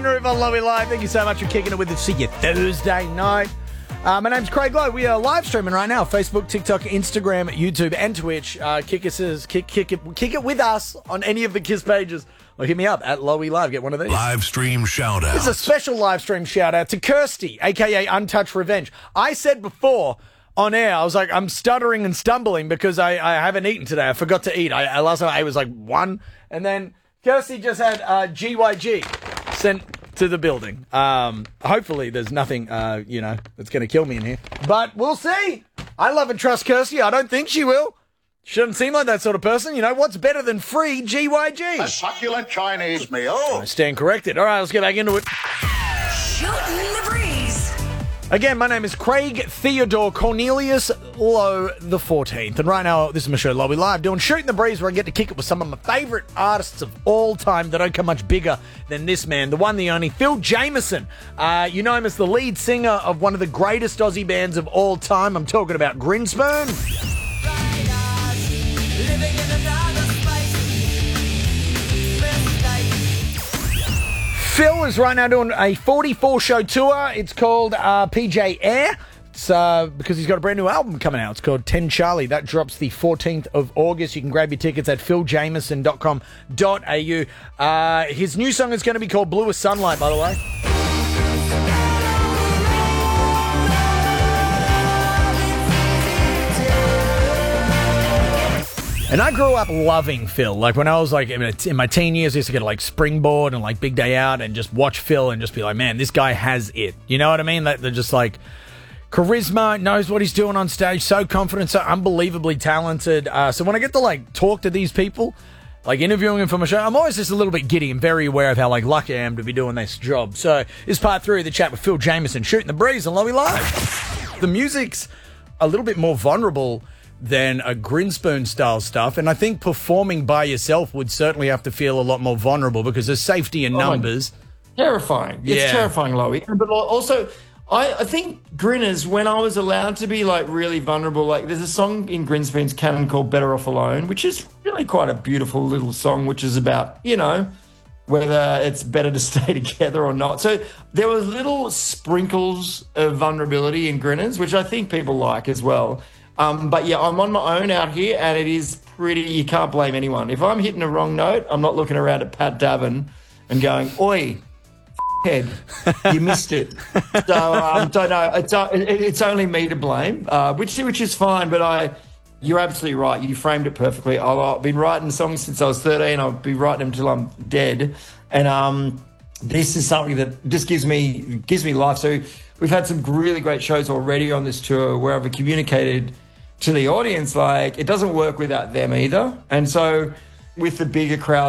On Lowy Live, thank you so much for kicking it with us. See you Thursday night. My name's Craig Lowe. We are live streaming right now. Facebook, TikTok, Instagram, YouTube, and Twitch. Kick it with us on any of the Kiss pages. Or hit me up at Lowy Live. Get one of these. Live stream shout out. This is a special live stream shout out to Kirsty, aka Untouched Revenge. I said before on air, I was like, I'm stuttering and stumbling because I haven't eaten today. I forgot to eat. Last time I ate was like 1. And then Kirsty just had GYG sent to the building. Hopefully there's nothing, that's going to kill me in here. But we'll see. I love and trust Kirsty. I don't think she will. She doesn't seem like that sort of person. You know, what's better than free GYG? A succulent Chinese meal. I stand corrected. All right, let's get back into it. Shooting the breeze. Again, my name is Craig Theodore Cornelius Lowe the 14th. And right now, this is my show, Lowy Live, doing Shooting the Breeze, where I get to kick it with some of my favourite artists of all time that don't come much bigger than this man, the one, the only, Phil Jameson. You know him as the lead singer of one of the greatest Aussie bands of all time. I'm talking about Grinspoon. Phil is right now doing a 44-show tour. It's called PJ Air. It's because he's got a brand new album coming out. It's called 10 Charlie. That drops the 14th of August. You can grab your tickets at philjameson.com.au. His new song is going to be called Blue as Sunlight, by the way. And I grew up loving Phil. Like, when I was, like, in my teen years, I used to go to, like, Springboard and, like, Big Day Out and just watch Phil and just be like, man, this guy has it. You know what I mean? They're just, like, charisma, knows what he's doing on stage, so confident, so unbelievably talented. So when I get to, like, talk to these people, like, interviewing them for my show, I'm always just a little bit giddy and very aware of how, like, lucky I am to be doing this job. So this is part 3 of the chat with Phil Jameson, Shooting the Breeze on Lowy Live. The music's a little bit more vulnerable than a Grinspoon style stuff, and I think performing by yourself would certainly have to feel a lot more vulnerable because there's safety in numbers. Terrifying. It's terrifying, Lowy. But also, I think Grinners, when I was allowed to be like really vulnerable, like there's a song in Grinspoon's canon called Better Off Alone, which is really quite a beautiful little song, which is about, you know, whether it's better to stay together or not. So there was little sprinkles of vulnerability in Grinners, which I think people like as well. But yeah, I'm on my own out here, and it is pretty, you can't blame anyone. If I'm hitting a wrong note, I'm not looking around at Pat Davin and going, oi, head, you missed it. So, don't know, it's only me to blame, which is fine, but you're absolutely right. You framed it perfectly. I've been writing songs since I was 13. I'll be writing them till I'm dead. And this is something that just gives me life. So we've had some really great shows already on this tour where I've communicated to the audience, like, it doesn't work without them either. And so with the bigger crowd,